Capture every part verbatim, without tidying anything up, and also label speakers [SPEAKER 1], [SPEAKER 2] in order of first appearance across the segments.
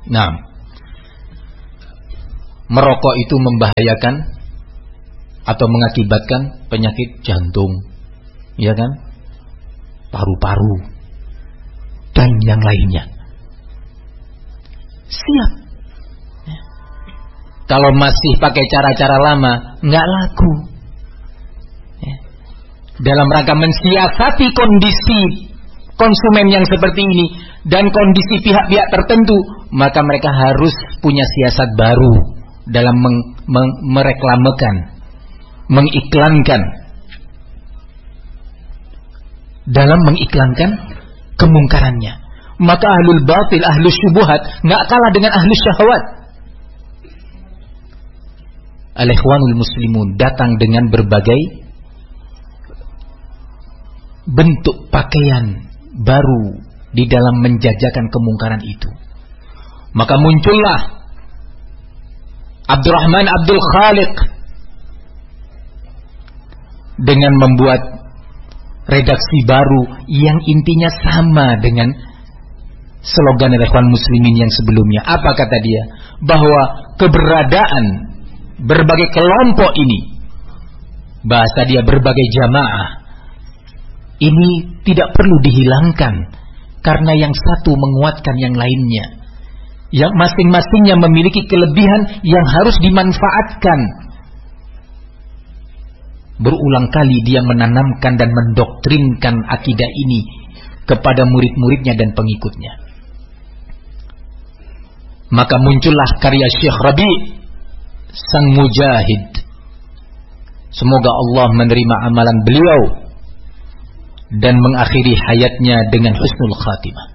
[SPEAKER 1] Nah, merokok itu membahayakan atau mengakibatkan penyakit jantung, ya kan? Paru-paru dan yang lainnya. Siap. Ya. Kalau masih pakai cara-cara lama, nggak laku. Ya. Dalam rangka mensiasati kondisi konsumen yang seperti ini dan kondisi pihak-pihak tertentu, maka mereka harus punya siasat baru dalam meng, meng, mereklamekan, mengiklankan, dalam mengiklankan kemungkarannya. Maka ahlul batil, ahlus syubuhat nggak kalah dengan ahlus syahwat. Al-ikhwanul muslimun datang dengan berbagai bentuk pakaian baru di dalam menjajakan kemungkaran itu. Maka muncullah Abdurrahman Abdul Khaliq dengan membuat redaksi baru yang intinya sama dengan slogan Ikhwan Muslimin yang sebelumnya. Apa kata dia? Bahwa keberadaan berbagai kelompok ini, bahasa dia berbagai jamaah, ini tidak perlu dihilangkan karena yang satu menguatkan yang lainnya. Yang masing-masingnya memiliki kelebihan yang harus dimanfaatkan. Berulang kali dia menanamkan dan mendoktrinkan akidah ini kepada murid-muridnya dan pengikutnya. Maka muncullah karya Syekh Rabi' sang mujahid. Semoga Allah menerima amalan beliau dan mengakhiri hayatnya dengan husnul khatimah.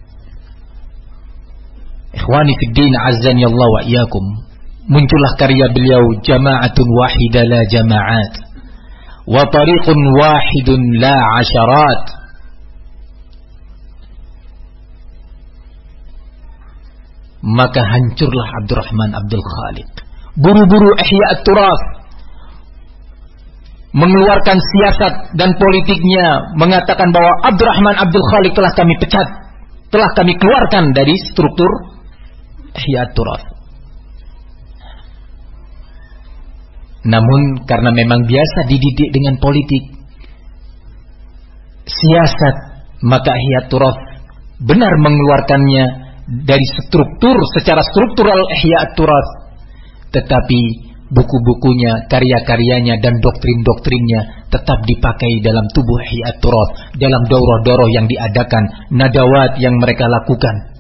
[SPEAKER 1] Ikhwani fid din azzani Allah wa iyyakum. Muncullah karya beliau Jama'atun wahida la jama'at wa tariqun wahidun la asharat. Maka hancurlah Abdurrahman Abdul Khaliq. Buru-buru Ihya at-Turath mengeluarkan siasat dan politiknya, mengatakan bahwa Abdurrahman Abdul Khaliq telah kami pecat, telah kami keluarkan dari struktur Ihya at-Turath. Namun karena memang biasa dididik dengan politik siasat, maka Ihya at-Turath benar mengeluarkannya dari struktur, secara struktural Ihya at-Turath, tetapi buku-bukunya, karya-karyanya dan doktrin-doktrinnya tetap dipakai dalam tubuh Ihya at-Turath, dalam daurah-daurah yang diadakan, nadawat yang mereka lakukan.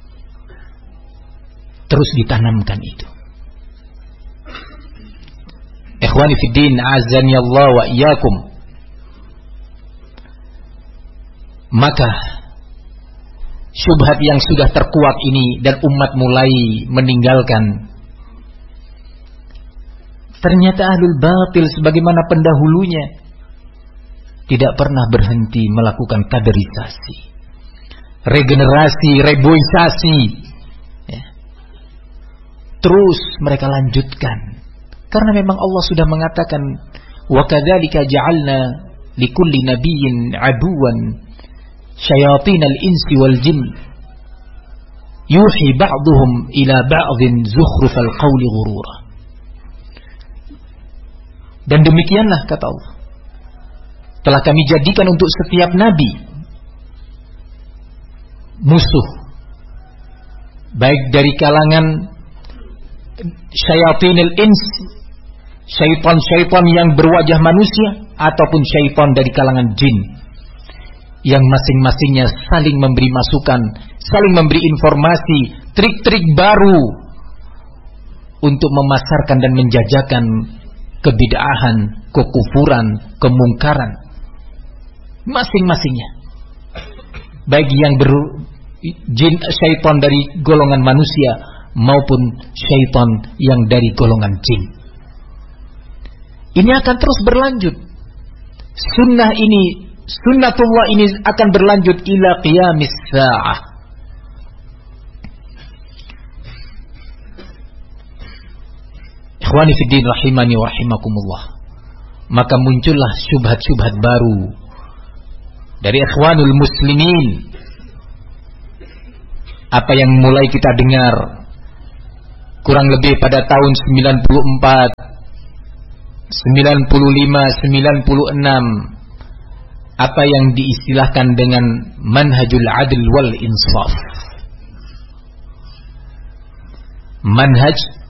[SPEAKER 1] Terus ditanamkan itu. Ikhwani fid din azani Allah wa iyyakum. Maka syubhat yang sudah terkuak ini dan umat mulai meninggalkan, ternyata ahlul batil sebagaimana pendahulunya tidak pernah berhenti melakukan kaderisasi, regenerasi, reboisasi, ya. Terus mereka lanjutkan karena memang Allah sudah mengatakan wa kadzalika ja'alna likulli nabiyyin aduwan syayatinal insi wal jin yuhi ba'dhum ila ba'dhin zukhrufal qawli ghurura. Dan demikianlah kata Allah, telah kami jadikan untuk setiap nabi musuh, baik dari kalangan syayatinil ins, syaitan-syaitan yang berwajah manusia, ataupun syaitan dari kalangan jin, yang masing-masingnya saling memberi masukan, saling memberi informasi, trik-trik baru untuk memasarkan dan menjajakan kebid'ahan, kekufuran, kemungkaran, masing-masingnya, baik yang ber jin, syaitan dari golongan manusia maupun syaitan yang dari golongan jin. Ini akan terus berlanjut. Sunnah ini, sunnatullah ini akan berlanjut ila qiyamis sa'ah. Ikhwani fiddin rahimani wa rahimakumullah. Maka muncullah syubhat-syubhat baru dari ikhwanul muslimin apa yang mulai kita dengar kurang lebih pada tahun sembilan puluh empat, sembilan puluh lima, sembilan puluh enam, apa yang diistilahkan dengan manhajul adl wal insaf. Manhaj